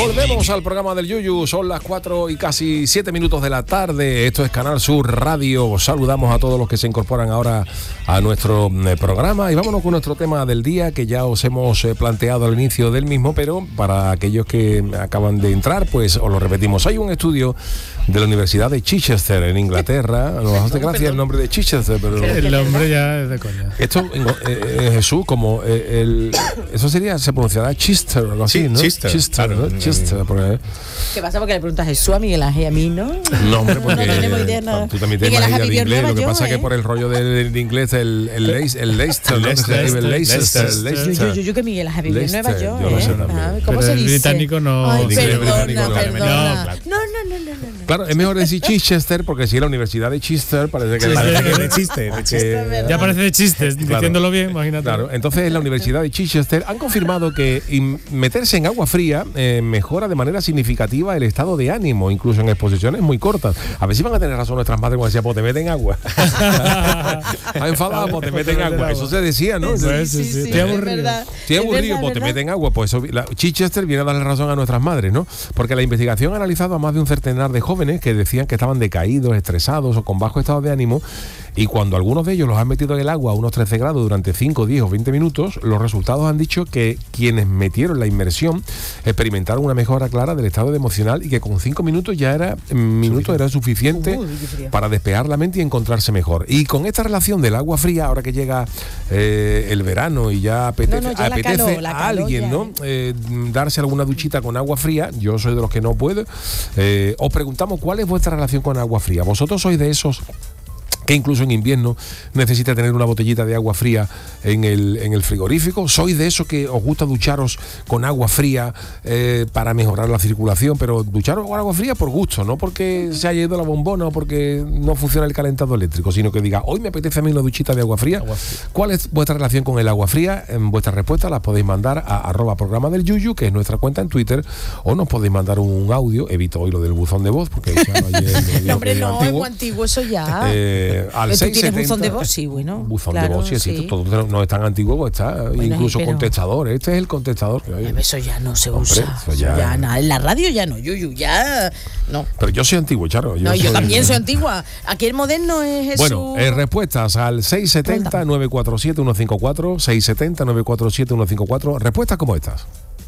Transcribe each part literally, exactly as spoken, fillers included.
Volvemos al programa del Yuyu, son las cuatro y casi siete minutos de la tarde, esto es Canal Sur Radio, saludamos a todos los que se incorporan ahora a nuestro eh, programa y vámonos con nuestro tema del día que ya os hemos eh, planteado al inicio del mismo, pero para aquellos que acaban de entrar, pues os lo repetimos. Hay un estudio de la Universidad de Chichester en Inglaterra, nos hace gracia el nombre de Chichester, pero el nombre ya es de coña. Esto, eh, eh, Jesús, como eh, el, eso sería, se pronunciará Chichester o algo así, sí, ¿no? Chichester, Chichester, claro. ¿no? Chichester, porque, ¿Qué pasa? Porque le preguntas a Jesús, a Miguel Ángel y a mí, ¿no? no, hombre, porque no tenemos idea nada. tú también Miguel tienes Ángel idea de vivió en inglés, lo que Nueva pasa es York, que por el rollo del, del inglés, el, el, Leicester, el Leicester, ¿no? Leicester, El Leicester, Leicester. Leicester. Yo, yo, yo que Miguel Ángel vivió en Nueva Leicester, York, yo lo sé ¿eh? también. Ah, ¿Cómo Pero se el dice? británico no. Ay, El inglés perdona, británico no. perdona. No, claro. No, no, no, no, no, no. Claro, es mejor decir Chichester porque si es la Universidad de Chichester parece que, Sí, Parece sí, que sí. de chiste, de chiste. que- Ya parece de chistes, Claro. diciéndolo bien, imagínate. Claro, entonces en la Universidad de Chichester han confirmado que in- meterse en agua fría eh, mejora de manera significativa el estado de ánimo, incluso en exposiciones muy cortas. A ver si van a tener razón nuestras madres cuando decían, pues te meten agua. Está enfadado, pues te meten agua. Eso se decía, ¿no? Sí, sí, sí. Estoy es aburrido. verdad. Estoy Es aburrido, verdad, pues te ¿verdad? meten agua. Pues eso, la, Chichester viene a darle razón a nuestras madres, ¿no? Porque la investigación ha analizado a más de un centenar de jóvenes que decían que estaban decaídos, estresados o con bajo estado de ánimo. Y cuando algunos de ellos los han metido en el agua a unos trece grados durante cinco, diez o veinte minutos, los resultados han dicho que quienes metieron la inmersión experimentaron una mejora clara del estado emocional y que con cinco minutos ya era minutos era suficiente Uy, qué frío. para despejar la mente y encontrarse mejor. Y con esta relación del agua fría, ahora que llega eh, el verano y ya apetece, No, no, ya la apetece calor, la a calor alguien, ya, ¿no? ¿eh? Eh, darse alguna duchita con agua fría, yo soy de los que no puedo. Eh, os preguntamos cuál es vuestra relación con agua fría. ¿Vosotros sois de esos que incluso en invierno necesita tener una botellita de agua fría en el, en el frigorífico? ¿Sois de esos que os gusta ducharos con agua fría eh, para mejorar la circulación, pero ducharos con agua fría por gusto, no porque se haya ido la bombona o porque no funciona el calentador eléctrico, sino que diga, hoy me apetece a mí una duchita de agua fría? Agua fría. ¿Cuál es vuestra relación con el agua fría? En vuestras respuestas las podéis mandar a arroba programa del Yuyu, que es nuestra cuenta en Twitter, o nos podéis mandar un audio, evito hoy lo del buzón de voz, porque ya ayer me dijo No, hombre, que no, es antiguo. muy antiguo eso ya. Eh, al Pero tú tienes seiscientos setenta buzón de voz, sí, bueno. Buzón claro, de voz, sí existe. sí. Todo no es tan antiguo, pues está incluso pero- contestador. Este es el contestador que hay. Eso ya no se Hombre, usa. eso ya- Ya nada. En la radio ya no, Yuyu, ya no. Pero yo soy antiguo, Charo. No, yo soy- también soy antigua. Aquí el moderno es Jesús. Bueno, eh, respuestas al seis siete cero, nueve cuatro siete, uno cinco cuatro, seis siete cero, nueve cuatro siete, uno cinco cuatro. Respuestas como estas.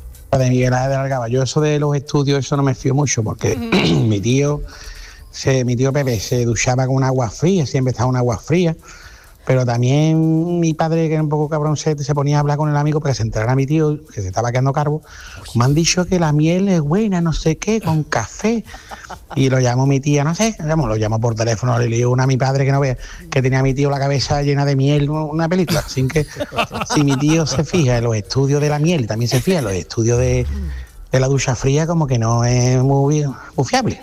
De Miguel Ángel de Algaba. Yo eso de los estudios, eso no me fío mucho, porque mi tío, se, mi tío Pepe se duchaba con agua fría, siempre estaba con agua fría, pero también mi padre, que era un poco cabroncete, se ponía a hablar con el amigo para que se enterara mi tío, que se estaba quedando calvo. Me han dicho que la miel es buena, no sé qué, con café. Y lo llamó mi tía, no sé, lo llamó por teléfono, le dijo una a mi padre que no vea, que tenía a mi tío la cabeza llena de miel, una película. Así que si mi tío se fija en los estudios de la miel y también se fija en los estudios de, de la ducha fría, como que no es muy, muy fiable.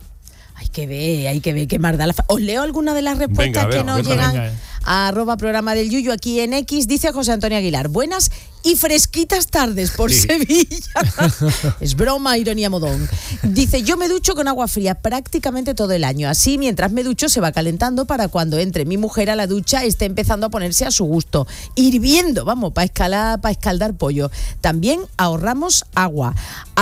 Hay que ver, hay que ver qué más da la fa- Os leo algunas de las respuestas Venga, que venga, nos venga, llegan venga, eh. a arroba programa del Yuyu aquí en X. Dice José Antonio Aguilar, buenas y fresquitas tardes por Sí. Sevilla. Es broma, ironía, modón. Dice, yo me ducho con agua fría prácticamente todo el año. Así, mientras me ducho, se va calentando para cuando entre mi mujer a la ducha esté empezando a ponerse a su gusto. Hirviendo, vamos, para escalar, para escaldar pollo. También ahorramos agua.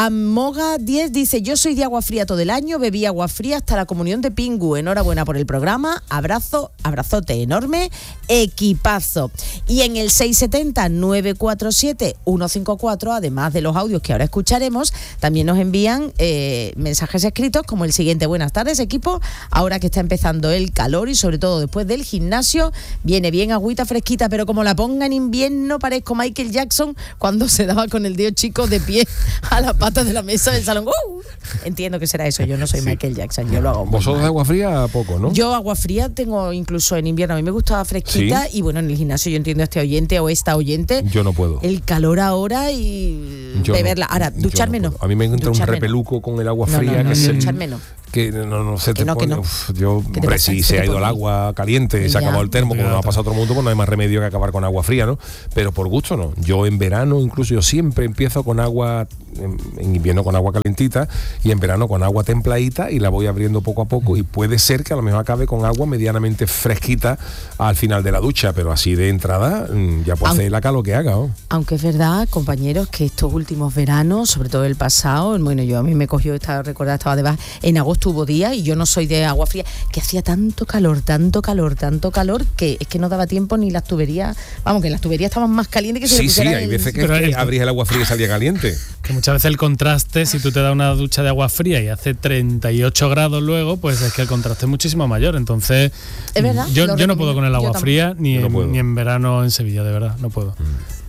Amoga diez dice, yo soy de agua fría todo el año, bebí agua fría hasta la comunión de Pingu. Enhorabuena por el programa. Abrazo, abrazote enorme, equipazo. Y en el seis siete cero, nueve cuatro siete, uno cinco cuatro, además de los audios que ahora escucharemos, también nos envían eh, mensajes escritos como el siguiente. Buenas tardes, equipo. Ahora que está empezando el calor y sobre todo después del gimnasio, viene bien agüita fresquita, pero como la ponga en invierno parezco Michael Jackson cuando se daba con el dedo chico de pie a la pata de la mesa del salón. ¡Uh! Entiendo que será eso, yo no soy Michael Jackson, yo lo hago muy Vosotros mal. de agua fría, poco, ¿no? Yo agua fría tengo incluso en invierno, a mí me gusta fresquita. ¿Sí? Y bueno, en el gimnasio yo entiendo a este oyente o esta oyente. Yo no puedo. El calor ahora y Yo beberla. no, Ahora, yo ducharme no. puedo. A mí me entra un Ducharme no. repeluco con el agua No, fría no, no, que, se, ducharme no. Que no, no se Que te no, que pone. no. Uf, yo, ¿Qué te hombre, pasa? si ¿Qué se te ha ido el pone? agua caliente, se Ya. ha acabado el termo, como Fíjate. nos ha pasado a otro mundo, pues no hay más remedio que acabar con agua fría, ¿no? Pero por gusto no. Yo en verano, incluso yo siempre empiezo con agua, en, en invierno con agua calentita y en verano con agua templadita y la voy abriendo poco a poco. Y puede ser que a lo mejor acabe con agua medianamente fresquita al final de la ducha, pero así de entrada mm, ya puede Aunque- hacer la calo que haga, ¿no? Aunque es verdad, compañeros, que estos últimos veranos, sobre todo el pasado, bueno, yo a mí me cogió, estaba recordada, estaba de baja, en agosto hubo días y yo no soy de agua fría, que hacía tanto calor, tanto calor, tanto calor, que es que no daba tiempo ni las tuberías, vamos, que las tuberías estaban más calientes que si Sí, le sí, pusieran hay el- veces que, Pero que el- abrís el agua fría y salía caliente. Que muchas veces el contraste, si tú te das una ducha de agua fría y hace treinta y ocho grados luego, pues es que el contraste es muchísimo mayor. Entonces, Es verdad, yo, lo yo no recomiendo. puedo con el Yo agua tampoco. fría ni, Yo no en, puedo. ni en verano en Sevilla, de verdad, no puedo.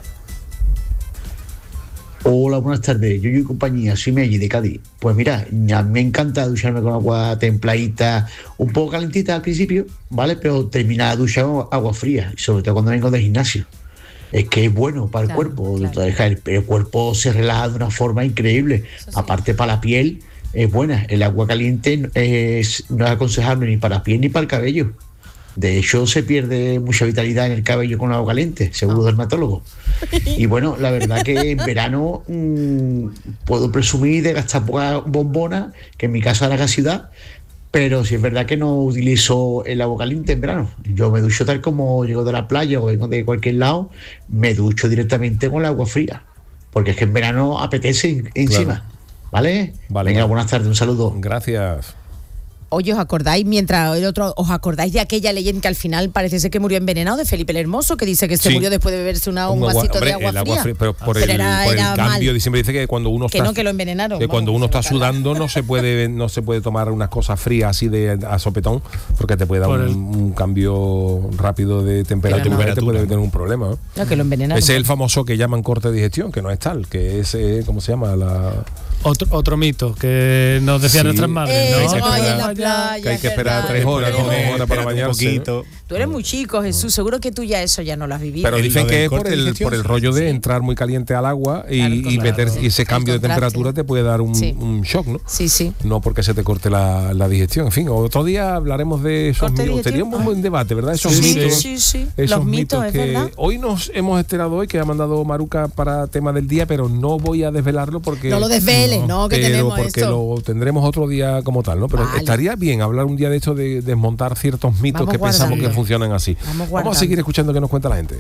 Hola, buenas tardes. Yo y compañía, soy Meggi de Cádiz. Pues mira, a mí me encanta ducharme con agua templadita, un poco calentita al principio, ¿vale? Pero terminar de duchar con agua fría, y sobre todo cuando vengo del gimnasio. Es que es bueno para el Claro, cuerpo, claro. deja el, el cuerpo se relaja de una forma increíble. Eso sí. Aparte para la piel es buena. El agua caliente es, no es aconsejable ni para la piel ni para el cabello. De hecho, se pierde mucha vitalidad en el cabello con agua caliente, según Ah. dermatólogo. Y bueno, la verdad que en verano mmm, puedo presumir de gastar poca bombona, que en mi casa era la ciudad, pero sí es verdad que no utilizo el agua caliente en verano. Yo me ducho tal como llego de la playa o vengo de cualquier lado, me ducho directamente con el agua fría, porque es que en verano apetece en- encima. Claro. ¿Vale? Vale, Venga, vale. buenas tardes, un saludo. Gracias. Oye, ¿os acordáis, mientras el otro, os acordáis de aquella leyenda que al final parece ser que murió envenenado, de Felipe el Hermoso, que dice que se Sí. murió después de beberse una, un Un agua- vasito hombre, de agua el agua fría? fría, pero por Pero el, era- por el era cambio, mal. siempre dice que cuando uno Que está no, que lo envenenaron. que cuando vamos, uno está se me carga. sudando no se puede no se puede tomar unas cosas frías así de a sopetón, porque te puede dar Por un, el- un cambio rápido de temperatura, Pero no. te puede tener un problema, ¿no? No, que lo envenenaron. Ese es el famoso que llaman corte de digestión, que no es tal, que es eh, ¿cómo se llama? La Otro, otro mito que nos decían Sí. nuestras madres, Eh, ¿no? hay que ay, esperar- en la playa, que hay que es esperar verdad. tres horas, Tres ¿no? horas. Horas para bañarse, ¿no? Tú eres muy chico, Jesús, seguro que tú ya eso ya no lo has vivido. Pero El- dicen lo que del es por corte de el, digestión, por el sí. rollo de Sí. entrar muy caliente al agua y, Claro, y claro. meter y ese El cambio de contraste. temperatura te puede dar un, Sí. un shock, ¿no? Sí, sí. No porque se te corte la, la digestión. En fin, otro día hablaremos de esos ¿Corte de mitos. digestión? Teníamos un buen debate, ¿verdad? Esos Sí, mitos. sí, sí. Esos Los mitos, es que verdad. hoy nos hemos enterado hoy que ha mandado Maruca para tema del día, pero no voy a desvelarlo porque No lo desveles, no, que pero tenemos porque esto. lo tendremos otro día como tal, ¿no? Pero Vale. estaría bien hablar un día de esto de desmontar ciertos mitos Vamos que pensamos guardando. que funcionan así. Vamos Vamos a guardando. seguir escuchando qué nos cuenta la gente.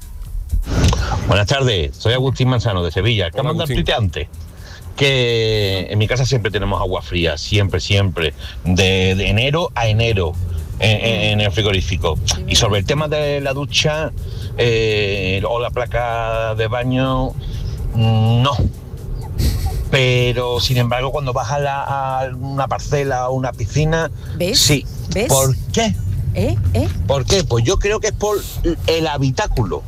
Buenas tardes, soy Agustín Manzano de Sevilla. Acabo de mandar Agustín. tuite antes que en mi casa siempre tenemos agua fría, siempre, siempre, de, de enero a enero en, en- en el frigorífico. Y sobre el tema de la ducha eh, o la placa de baño, mm, no. Pero sin embargo, cuando vas a, la- a una parcela o una piscina, ¿Ves? sí. ¿Ves? ¿Por qué? ¿Eh? ¿Eh? ¿Por qué? Pues yo creo que es por el habitáculo.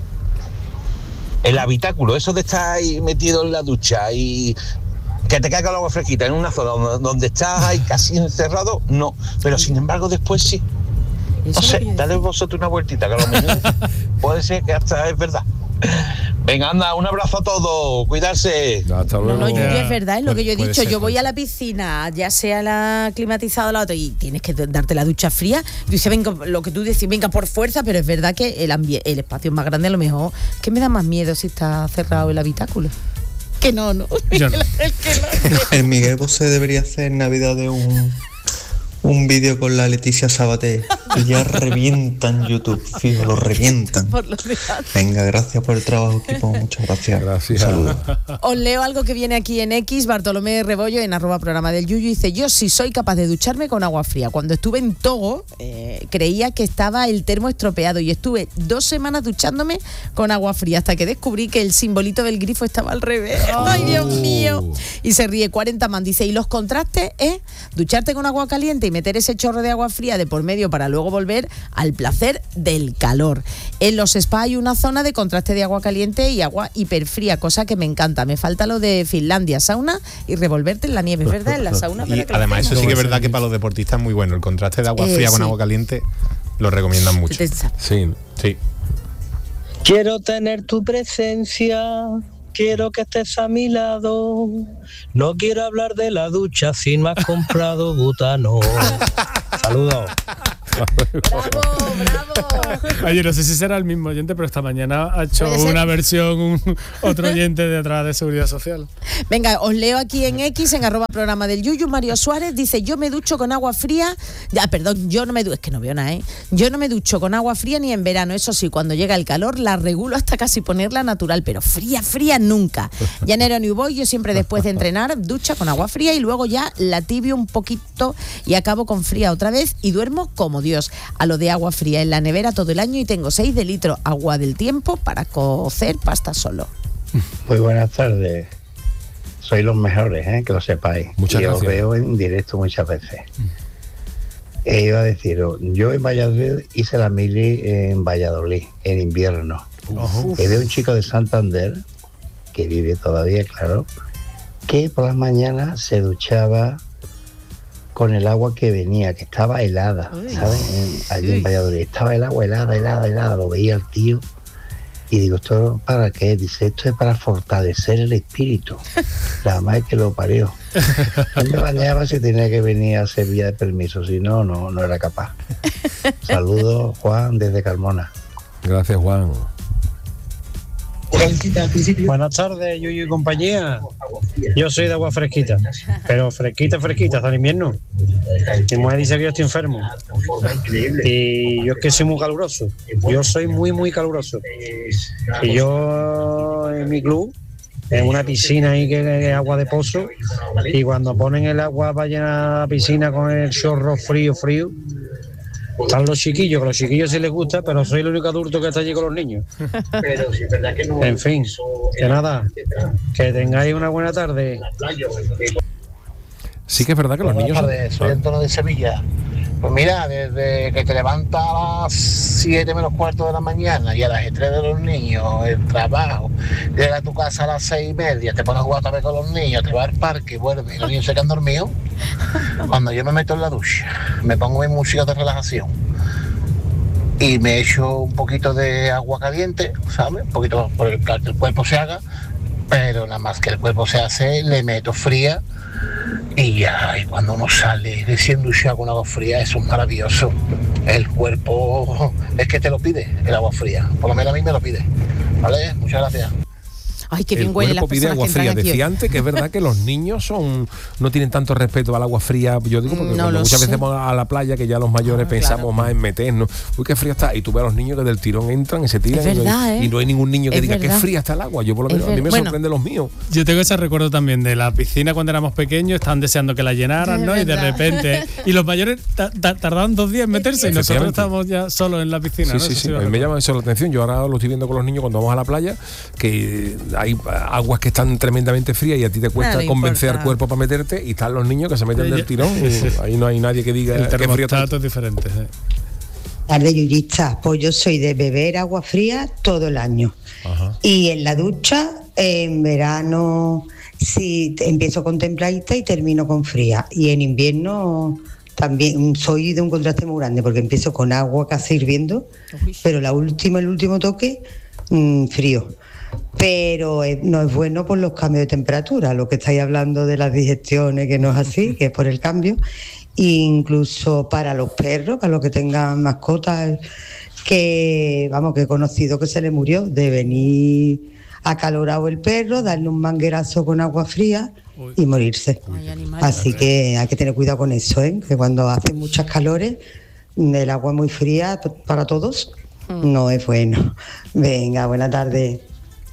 El habitáculo, eso de estar ahí metido en la ducha y que te caiga el agua fresquita en una zona donde, donde estás ahí casi encerrado, no. Pero sin embargo después sí. Eso No es lo sé, que yo dale decía. vosotros una vueltita, que a lo mejor puede ser que hasta es verdad. Venga, anda, un abrazo a todos, cuidarse. Hasta No, luego. no, Yuyu, es verdad, es lo que yo he Puede dicho. ser, Yo voy puede a la piscina, ya sea la climatizada o la otra, y tienes que darte la ducha fría. Tú dices, venga, lo que tú decís, venga por fuerza, pero es verdad que el, ambi- el espacio es más grande, a lo mejor. ¿Qué me da más miedo si está cerrado el habitáculo? Que no, no. Yo no. El que no. En Miguel Bosé debería hacer en Navidad de un, un vídeo con la Leticia Sabaté y ya revientan YouTube, fijo, lo revientan. Por los de antes. Venga, gracias por el trabajo, equipo, muchas gracias. Gracias. Saludos. Os leo algo que viene aquí en X, Bartolomé Rebollo, en arroba programa del Yuyu, dice, yo sí soy capaz de ducharme con agua fría. Cuando estuve en Togo, eh, creía que estaba el termo estropeado y estuve dos semanas duchándome con agua fría hasta que descubrí que el simbolito del grifo estaba al revés. ¡Ay, Dios mío! Y se ríe cuarenta man, dice, y los contrastes es ducharte con agua caliente y meter ese chorro de agua fría de por medio para luego volver al placer del calor. En los spas hay una zona de contraste de agua caliente y agua hiperfría, cosa que me encanta. Me falta lo de Finlandia, sauna y revolverte en la nieve, es verdad, en la sauna. Y ¿verdad que lo además eso hacemos? sí que es verdad que para los deportistas es muy bueno. El contraste de agua Eh, fría con sí. agua caliente lo recomiendan mucho. Te- te- Sí. Sí. Quiero tener tu presencia quiero que estés a mi lado. No quiero hablar de la ducha sin me has comprado butano. Saludos. Bravo, bravo. Oye, no sé si será el mismo oyente, pero esta mañana ha hecho una versión un, otro oyente de atrás de Seguridad Social. Venga, os leo aquí en X, en arroba programa del Yuyu. Mario Suárez dice, yo me ducho con agua fría. Ya, perdón, yo no me ducho, es que no veo nada, ¿eh? Yo no me ducho con agua fría ni en verano. Eso sí, cuando llega el calor la regulo hasta casi ponerla natural, pero fría, fría nunca. Llanero New Boy, yo siempre después de entrenar ducha con agua fría y luego ya la tibio un poquito y acabo con fría otra vez y duermo como Dios. A lo de agua fría en la nevera todo el año y tengo seis de litro agua del tiempo para cocer pasta solo. Muy buenas tardes. Sois los mejores, ¿eh? Que lo sepáis. Muchas y gracias. os veo en directo muchas veces. E iba a deciros, yo en Valladolid hice la mili en Valladolid, en invierno. Uf. Y veo un chico de Santander, que vive todavía, claro, que por las mañanas se duchaba con el agua que venía, que estaba helada, ¿sabes? Allí en Valladolid. Estaba el agua helada, helada, helada. Lo veía el tío y digo, ¿esto para qué? Dice, esto es para fortalecer el espíritu. La madre que lo parió. No me bañaba si tenía que venir a hacer vía de permiso, si no, no, no era capaz. Saludos, Juan, desde Carmona. Gracias, Juan. Buenas tardes, Yuyu y compañía. Yo soy de agua fresquita, pero fresquita, fresquita, hasta el invierno. Mi mujer dice que yo estoy enfermo. Y yo es que soy muy caluroso. Yo soy muy, muy caluroso. Y yo en mi club, en una piscina ahí que es agua de pozo, y cuando ponen el agua para llenar la piscina con el chorro frío, frío, están los chiquillos, que a los chiquillos sí les gusta, pero soy el único adulto que está allí con los niños. En fin, que nada, que tengáis una buena tarde. Sí que es verdad que los niños... Buenas tardes, soy Antonio de Sevilla. Pues mira, desde que te levantas a las siete menos cuarto de la mañana y a las tres de los niños, el trabajo, llegas a tu casa a las seis y media, te pones a jugar otra vez con los niños, te vas al parque y vuelves y los niños se quedan dormidos. Cuando yo me meto en la ducha, me pongo mi música de relajación y me echo un poquito de agua caliente, ¿sabes? Un poquito por el que el cuerpo se haga, pero nada más que el cuerpo se hace, le meto fría. Y ya, y cuando uno sale recién duchado con agua fría, eso es maravilloso. El cuerpo es que te lo pide, el agua fría. Por lo menos a mí me lo pide. ¿Vale? Muchas gracias. Ay, qué el bien huele las cuerpo pide personas agua que entran fría. aquí. Decía antes que es verdad que los niños son no tienen tanto respeto al agua fría. Yo digo porque No cuando lo muchas sé. veces vamos a la playa, que ya los mayores Ah, pensamos claro. más en meternos. Uy, qué fría está. Y tú ves a los niños que del tirón entran y se tiran. Es y, no verdad, hay, ¿eh? y no hay ningún niño que Es diga verdad. que fría está el agua. Yo por lo Es menos, a mí me ver- bueno. sorprende los míos. Yo tengo ese recuerdo también de la piscina cuando éramos pequeños, estaban deseando que la llenaran, Es ¿no? Y de verdad. repente. Y los mayores ta- ta- tardaban dos días en meterse y nosotros Efectivamente. estábamos ya solos en la piscina, Sí, ¿no? sí, Eso sí. lo A mí me recuerdo. llama eso la atención. Yo ahora lo estoy viendo con los niños cuando vamos a la playa, que hay aguas que están tremendamente frías y a ti te cuesta Nada le convencer importa. al cuerpo para meterte, y están los niños que se meten del Ella- tirón. Y ahí no hay nadie que diga El que frío está. termostato es diferente. sí. Tarde, Yuyista. Pues yo soy de beber agua fría todo el año. Ajá. Y en la ducha, en verano, sí, te- empiezo con templadita y termino con fría. Y en invierno también soy de un contraste muy grande, porque empiezo con agua casi hirviendo, pero la última, el último toque, mmm, frío. Pero eh, no es bueno por los cambios de temperatura, lo que estáis hablando de las digestiones, que no es así, que es por el cambio. Incluso para los perros, para los que tengan mascotas, que vamos, que he conocido que se le murió de venir acalorado el perro, darle un manguerazo con agua fría y morirse. Ay, animal. Así que hay que tener cuidado con eso, ¿eh? Que cuando hace muchas calores, el agua muy fría p- para todos no es bueno. Venga, buena tarde.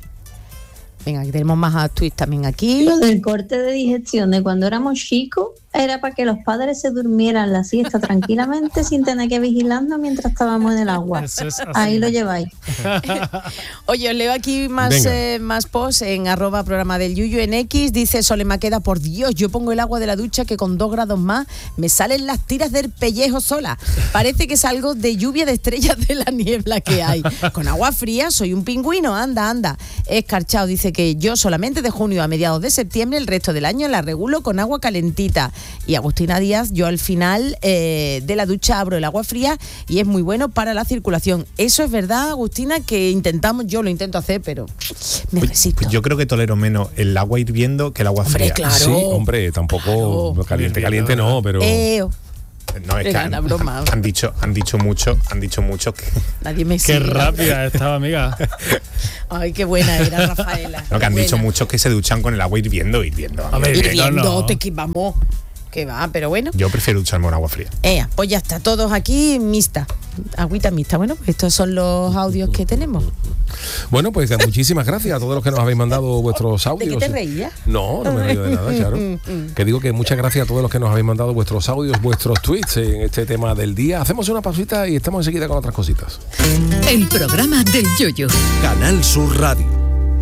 Venga, que tenemos más tweets también aquí. Lo del corte de digestión de cuando éramos chicos era para que los padres se durmieran la siesta tranquilamente sin tener que vigilarnos mientras estábamos en el agua. Eso es así. Ahí lo lleváis. Oye, os leo aquí más, Venga. eh, más posts en arroba programa del Yuyu en X. Dice Sole Maqueda, por Dios, yo pongo el agua de la ducha que con dos grados más me salen las tiras del pellejo sola. Parece que salgo de lluvia de estrellas de la niebla que hay. Con agua fría soy un pingüino, anda, anda. Escarchado dice que yo solamente de junio a mediados de septiembre, el resto del año la regulo con agua calentita. Y Agustina Díaz, yo al final eh, de la ducha abro el agua fría y es muy bueno para la circulación. Eso es verdad, Agustina, que intentamos, yo lo intento hacer, pero me resisto. Pues yo creo que tolero menos el agua hirviendo que el agua Hombre, fría. claro. Sí, hombre, tampoco Claro. caliente, caliente no, pero... Eh, No, es que Era han, una broma. han dicho, han dicho mucho, han dicho mucho que, nadie me Qué sigue. rápida estaba, amiga. Ay, qué buena era, Rafaela. no, que han Qué dicho buena. muchos que se duchan con el agua hirviendo, hirviendo. A ver, Hirviendo, no. te que vamos. Que va, pero bueno. Yo prefiero ducharme con agua fría. Ea, pues ya está, todos aquí mixta. Agüita mixta. Bueno, pues estos son los audios que tenemos. Bueno, pues muchísimas gracias a todos los que nos habéis mandado vuestros ¿De audios. qué te reías? No, no me río de nada, claro. Que digo que muchas gracias a todos los que nos habéis mandado vuestros audios, vuestros tweets en este tema del día. Hacemos una pausita y estamos enseguida con otras cositas. El programa del Yoyo. Canal Sur Radio.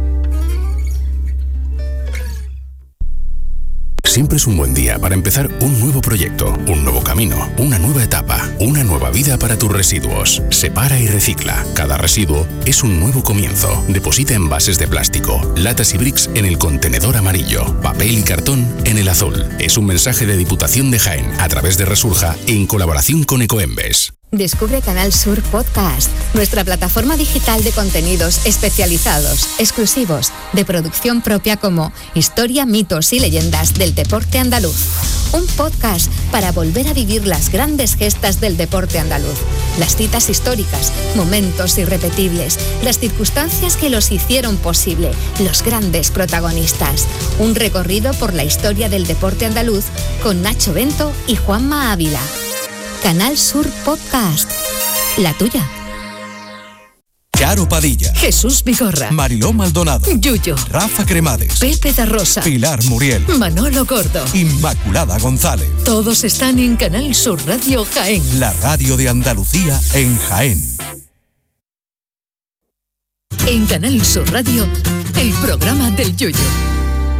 Siempre es un buen día para empezar un nuevo proyecto, un nuevo camino, una nueva etapa, una nueva vida para tus residuos. Separa y recicla. Cada residuo es un nuevo comienzo. Deposita envases de plástico, latas y bricks en el contenedor amarillo, papel y cartón en el azul. Es un mensaje de Diputación de Jaén a través de Resurja en colaboración con Ecoembes. Descubre Canal Sur Podcast, nuestra plataforma digital de contenidos especializados, exclusivos, de producción propia como Historia, mitos y leyendas del deporte andaluz. Un podcast para volver a vivir las grandes gestas del deporte andaluz, las citas históricas, momentos irrepetibles, las circunstancias que los hicieron posible, los grandes protagonistas. Un recorrido por la historia del deporte andaluz con Nacho Bento y Juanma Ávila. Canal Sur Podcast. La tuya. Charo Padilla, Jesús Vigorra, Mariló Maldonado, Yuyo, Rafa Cremades, Pepe da Rosa, Pilar Muriel, Manolo Gordo. Inmaculada González. Todos están en Canal Sur Radio Jaén. La radio de Andalucía en Jaén. En Canal Sur Radio, el programa del Yoyo.